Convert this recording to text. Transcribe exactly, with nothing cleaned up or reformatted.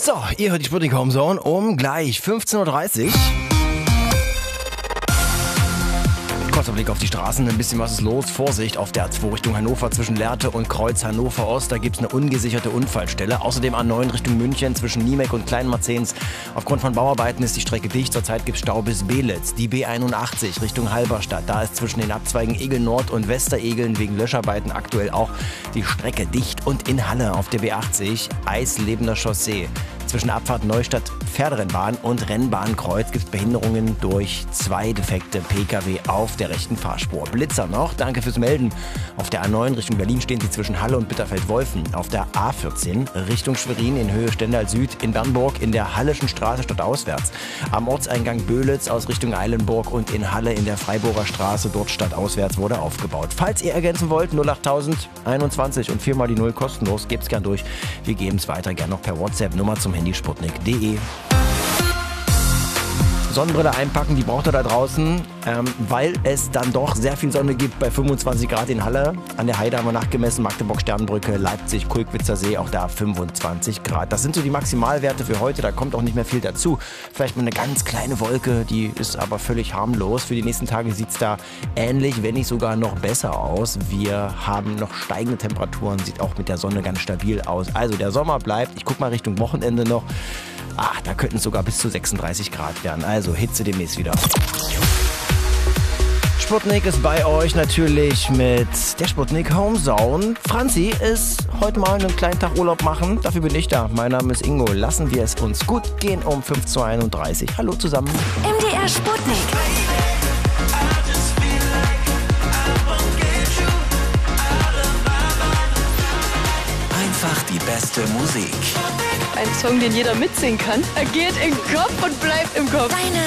So, ihr hört die Sputnik Homezone um gleich fünfzehn Uhr dreißig. Kurzer Blick auf die Straßen, ein bisschen was ist los. Vorsicht auf der A zwei Richtung Hannover zwischen Lehrte und Kreuz Hannover Ost. Da gibt es eine ungesicherte Unfallstelle. Außerdem A neun Richtung München zwischen Niemek und Kleinmarzens. Aufgrund von Bauarbeiten ist die Strecke dicht. Zurzeit gibt es Stau bis Beelitz. Die B einundachtzig Richtung Halberstadt. Da ist zwischen den Abzweigen Egel Nord und Westeregeln wegen Löscharbeiten aktuell auch die Strecke dicht. Und in Halle auf der B achtzig Eislebender Chaussee. Zwischen Abfahrt Neustadt Pferderennbahn und Rennbahnkreuz gibt es Behinderungen durch zwei defekte Pkw auf der rechten Fahrspur. Blitzer noch, danke fürs Melden. Auf der A neun Richtung Berlin stehen sie zwischen Halle und Bitterfeld-Wolfen. Auf der A vierzehn Richtung Schwerin in Höhe Stendal Süd in Bernburg in der Hallischen Straße stadtauswärts. Am Ortseingang Böhlitz aus Richtung Eilenburg und in Halle in der Freiburger Straße dort stadtauswärts wurde aufgebaut. Falls ihr ergänzen wollt, null acht einundzwanzig und viermal die null kostenlos, gebt's gern durch. Wir geben es weiter gern noch per WhatsApp, Nummer zum Handy sputnik punkt de. Sonnenbrille einpacken, die braucht ihr da draußen, ähm, weil es dann doch sehr viel Sonne gibt bei fünfundzwanzig Grad in Halle. An der Heide haben wir nachgemessen, Magdeburg, Sternbrücke, Leipzig, Kulkwitzer See, auch da fünfundzwanzig Grad. Das sind so die Maximalwerte für heute, da kommt auch nicht mehr viel dazu. Vielleicht mal eine ganz kleine Wolke, die ist aber völlig harmlos. Für die nächsten Tage sieht es da ähnlich, wenn nicht sogar noch besser aus. Wir haben noch steigende Temperaturen, sieht auch mit der Sonne ganz stabil aus. Also der Sommer bleibt, ich gucke mal Richtung Wochenende noch. Ach, da könnten es sogar bis zu sechsunddreißig Grad werden. Also Hitze demnächst wieder. Sputnik ist bei euch natürlich mit der Sputnik Homezone. Franzi ist heute mal einen kleinen Tag Urlaub machen. Dafür bin ich da. Mein Name ist Ingo. Lassen wir es uns gut gehen um fünfzehn Uhr einunddreißig. Hallo zusammen. M D R Sputnik. Einfach die beste Musik. Ein Song, den jeder mitsingen kann. Er geht im Kopf und bleibt im Kopf. Deine